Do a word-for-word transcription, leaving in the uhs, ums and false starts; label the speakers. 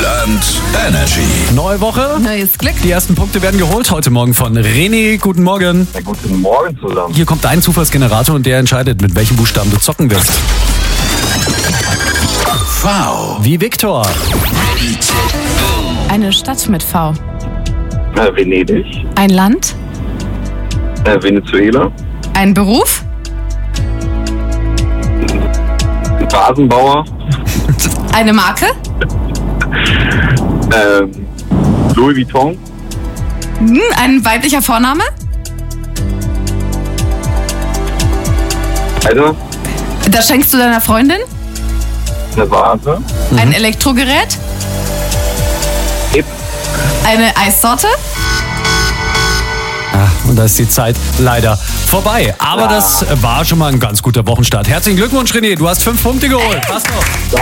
Speaker 1: und Energy.
Speaker 2: Neue Woche.
Speaker 3: Neues Glück.
Speaker 2: Die ersten Punkte werden geholt heute Morgen von René. Guten Morgen.
Speaker 4: Ja, guten Morgen zusammen.
Speaker 2: Hier kommt dein Zufallsgenerator und der entscheidet, mit welchem Buchstaben du zocken wirst.
Speaker 1: V.
Speaker 2: Wie Viktor.
Speaker 3: Eine Stadt mit V.
Speaker 4: Äh, Venedig.
Speaker 3: Ein Land.
Speaker 4: Äh, Venezuela.
Speaker 3: Ein Beruf.
Speaker 4: Rasenbauer.
Speaker 3: Eine Marke.
Speaker 4: Ähm, Louis Vuitton.
Speaker 3: Hm, ein weiblicher Vorname.
Speaker 4: Alter.
Speaker 3: Das schenkst du deiner Freundin.
Speaker 4: Eine Vase.
Speaker 3: Ein Elektrogerät.
Speaker 4: Hip.
Speaker 3: Eine Eissorte.
Speaker 2: Ah, und da ist die Zeit leider vorbei. Aber
Speaker 4: Ja.
Speaker 2: das war schon mal ein ganz guter Wochenstart. Herzlichen Glückwunsch, René. Du hast fünf Punkte geholt. Passt noch.